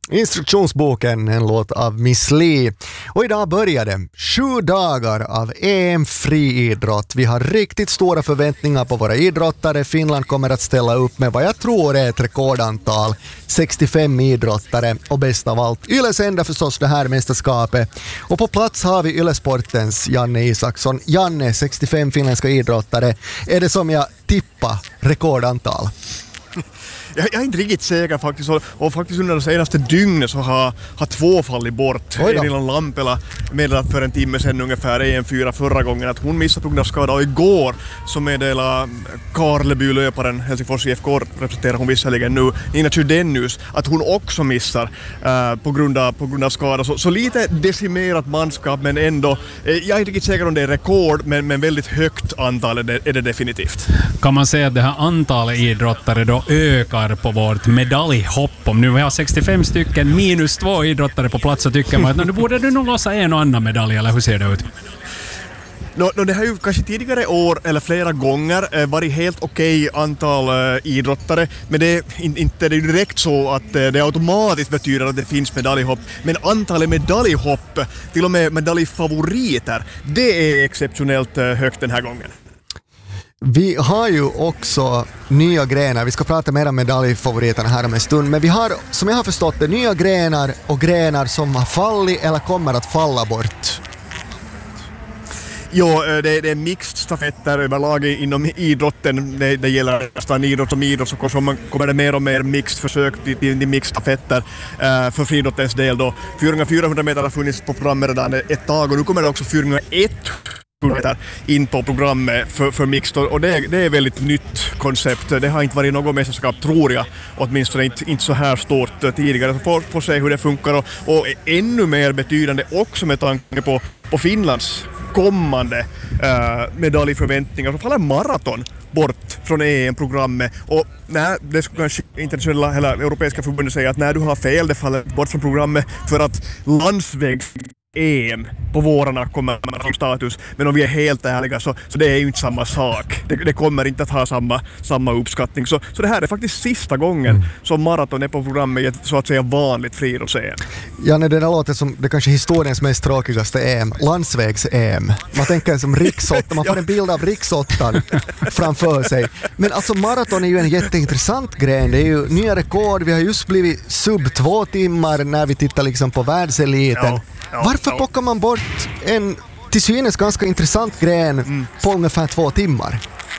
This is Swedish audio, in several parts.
Instruktionsboken, en låt av Miss Li. Och idag börjar det 7 dagar av EM-friidrott. Vi har riktigt stora förväntningar på våra idrottare. Finland kommer att ställa upp med vad jag tror är ett rekordantal, 65 idrottare, och bäst av allt, Yle sänder förstås det här mästerskapet. Och på plats har vi Yle-sportens Janne Isaksson. Janne, 65 finländska idrottare. Är det som jag tippar rekordantal? Jag är inte riktigt säker faktiskt, och faktiskt under det senaste dygnet så har 2 fallit bort. Elina Lampela meddelat för en timme sedan ungefär EM4 förra gången att hon missade på grund av skada, och igår så meddelade Karleby-löparen, Helsingfors IFK representerar hon visserligen nu, Nina Chydenius, att hon också missar på grund av skada. Så lite decimerat manskap, men ändå, jag är inte riktigt säker om det är rekord, men väldigt högt antal är det definitivt. Kan man säga att det här antalet idrottare då ökar på vårt medaljhopp? Om nu vi har 65 stycken minus 2 idrottare på plats, så tycker man att nu borde du nog lossa en och annan medalj, eller hur ser det ut? Det har ju kanske tidigare år eller flera gånger varit helt okej antal idrottare, men det är inte direkt så att det automatiskt betyder att det finns medaljhopp. Men antalet medaljhopp, till och med medaljfavoriter, det är exceptionellt högt den här gången. Vi har ju också nya grenar. Vi ska prata mer om medaljfavoriterna här om en stund. Men vi har, som jag har förstått det, nya grenar och grenar som har fallit eller kommer att falla bort. Jo, det är mixed stafetter överlag inom idrotten. Det gäller nästan idrott som idrott, så kommer det mer och mer mixed försök till mixed stafetter för friidrottens del då. 400 meter har funnits på programmet redan ett tag, och nu kommer det också 401 in på programmet för mixed, och det är väldigt nytt koncept. Det har inte varit något mästerskap, tror jag, åtminstone inte så här stort tidigare. Så får se hur det funkar, och ännu mer betydande också med tanke på Finlands kommande medaljförväntningar, så faller maraton bort från EM-programmet, och det skulle kanske internationella eller europeiska förbundet säga att när du har fel, det faller bort från programmet för att landsväg EM på vårarna kommer att status, men om vi är helt ärliga så det är ju inte samma sak. Det kommer inte att ha samma uppskattning. Så det här är faktiskt sista gången som maraton är på programmet i ett så att säga vanligt friidrotts-EM. Janne, det där låter som det kanske historiens mest tråkigaste EM, landsvägs-EM. Man tänker som riksåtta, man får en bild av riksåttan framför sig. Men alltså maraton är ju en jätteintressant gren. Det är ju nya rekord. Vi har just blivit sub 2 timmar när vi tittar liksom på världseliten. Varför plockar man bort en till synes ganska intressant gren på ungefär 2 timmar?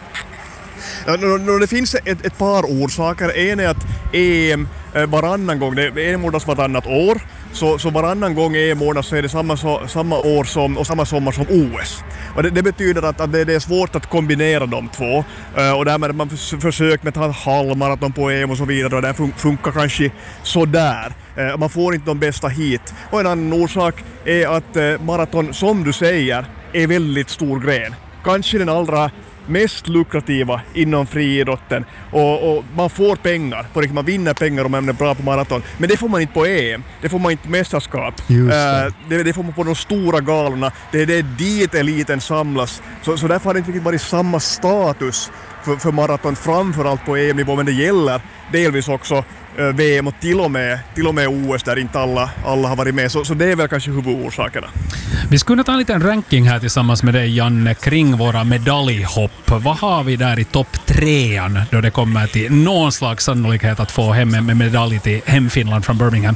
Det finns ett par orsaker. En är att EM varannan gång, det EM-ordas varannat år, så varannan gång EM-ordas så är det samma år och samma sommar som OS. Och det betyder att det är svårt att kombinera de två, och därmed har man försökt med att ha ett halvmaraton på EM och så vidare, och det funkar kanske sådär. Man får inte de bästa hit. Och en annan orsak är att maraton, som du säger, är väldigt stor gren. Kanske den allra mest lukrativa inom friidrotten, och man får pengar på det, man vinner pengar om man är bra på maraton, men det får man inte på EM, det får man inte på mästerskap, det får man på de stora galorna, det är dit eliten samlas, så därför har det inte riktigt varit samma status för maraton, framförallt på EM-nivå, men det gäller delvis också VM och till och med OS där inte alla har varit med, så det är väl kanske huvudorsakerna. Vi skulle ta en liten ranking här tillsammans med dig, Janne, kring våra medaljhopp. Vad har vi där i topp 3 då det kommer till någon slags sannolikhet att få hem en medalj till hemfinland från Birmingham?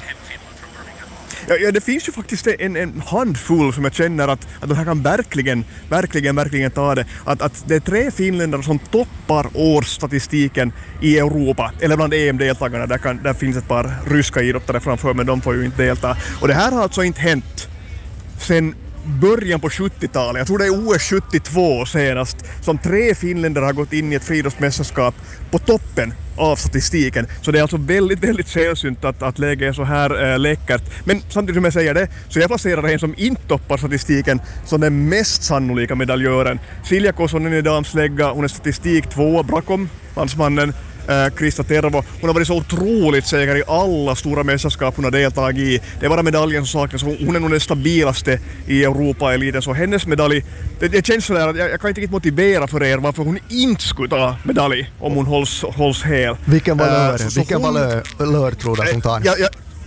Ja, det finns ju faktiskt en handfull som jag känner att de här kan verkligen ta det. Att det är 3 finländare som toppar årsstatistiken i Europa, eller bland EM-deltagarna. Där finns ett par ryska idrottare framför, men de får ju inte delta. Och det här har alltså inte hänt sen början på 70-talet. Jag tror det är OS 72 senast som 3 finländare har gått in i ett friidrottsmästerskap på toppen av statistiken. Så det är alltså väldigt, väldigt sällsynt att läget är så här läckert. Men samtidigt som jag säger det, så jag placerar en som inte toppar statistiken som den mest sannolika medaljören. Silja Kosonen i damslägga, hon är statistik 2 bakom landsmannen Krista Tervo. Hon har varit så otroligt säker i alla stora mästerskap hon har deltagit i. Det är bara medaljen som saknas. Hon är nog den stabilaste i Europa-eliten. Så hennes medalj, det känns sådär att jag kan inte riktigt motivera för er varför hon inte skulle ta medalj om hon hålls hel. Vilken valör tror du att hon tar?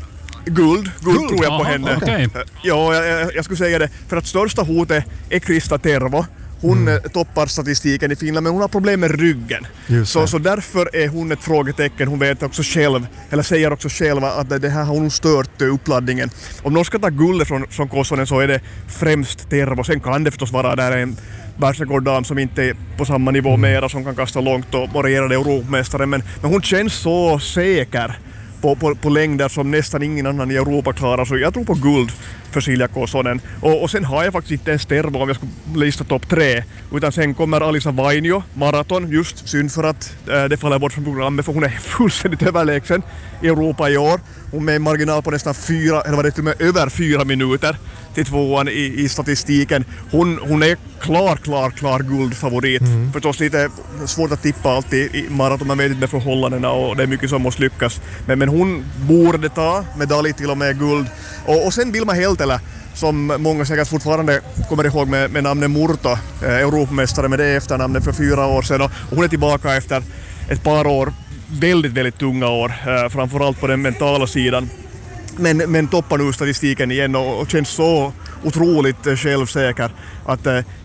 Guld tror jag på Aha, henne. okej. Ja, jag skulle säga det. För att största hotet är Krista Tervo. Hon toppar statistiken i Finland, men hon har problem med ryggen. Så därför är hon ett frågetecken. Hon vet också själv, eller säger också själv, att det här har hon stört uppladdningen. Om någon ska ta guldet från Kosonen så är det främst Tervo. Sen kan det förstås vara där en världsrekorddam som inte är på samma nivå mera, som kan kasta långt och regerade Europamästare. Men hon känns så säker på längder som nästan ingen annan i Europa klarar, så jag tror på guld för Silja Kosonen. Och sen har jag faktiskt inte ens Tervo om jag skulle lista topp 3, utan sen kommer Alisa Vainio, maraton, just synd för att det faller bort från programmet, för hon är fullständigt överlägsen i Europa i år. Hon med en marginal på nästan 4, eller var det till och med över 4 minuter till tvåan i statistiken. Hon är klar guldfavorit. Förstås lite svårt att tippa alltid i maraton, man vet inte med förhållandena och det är mycket som måste lyckas. Men hon borde ta medalj, till och med guld. Och sen Vilma Heltelä, som många säkert fortfarande kommer ihåg med namnet Murto, Europamästare med det efternamnet för 4 år sedan. Och hon är tillbaka efter ett par år, väldigt tunga år, framförallt på den mentala sidan. Men toppar nu statistiken igen och känns så otroligt självsäker att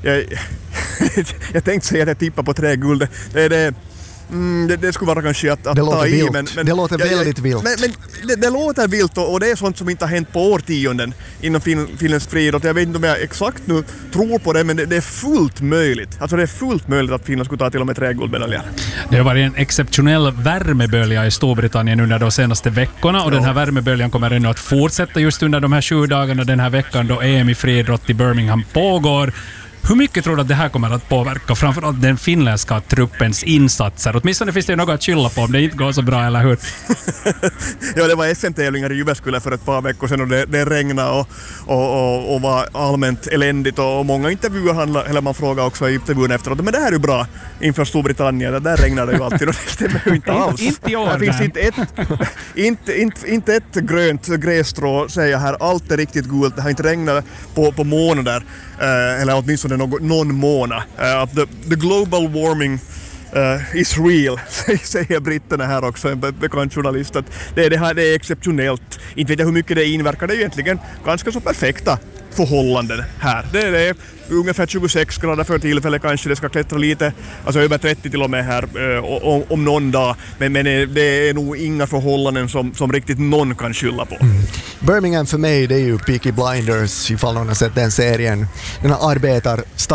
jag tänkte säga att jag tippar på 3 guld. Det skulle vara kanske att det låter ta i, vilt. Det låter väldigt vilt. Men det låter vilt, och det är sånt som inte har hänt på årtionden inom finländsk friidrott. Jag vet inte om jag exakt nu tror på det, men det är fullt möjligt. Alltså det är fullt möjligt att Finland skulle ta till och med 3 guldmedaljer. Det har varit en exceptionell värmebölja i Storbritannien under de senaste veckorna, och den här värmeböljan kommer ännu att fortsätta just under de här 7 dagarna den här veckan då EM i friidrott i Birmingham pågår. Hur mycket tror du att det här kommer att påverka framförallt den finländska truppens insatser? Åtminstone finns det ju något att skylla på om det inte går så bra, eller hur? Ja, det var SM-tävlingar i Jyväskylä för ett par veckor sedan, och det regnade och var allmänt eländigt, och många intervjuer eller man frågar också i intervjun efteråt, men det här är ju bra inför Storbritannien, där regnar det ju alltid, och det stämmer ju inte alls. Inte i år. Här finns inte ett grönt grässtrå, säger jag här. Allt är riktigt gult. Det har inte regnat på månader, eller åtminstone någon månad. The global warming is real, säger britterna här också, en bekant journalist. Att det är exceptionellt. Inte vet jag hur mycket det inverkar. Det är egentligen ganska så perfekta förhållanden här. Det är ungefär 26 grader för tillfället, kanske det ska klättra lite, alltså över 30 till och med här om någon dag. Men det är nog inga förhållanden som riktigt någon kan skylla på. Birmingham för mig, det är ju Peaky Blinders, ifall någon har sett den serien. Den här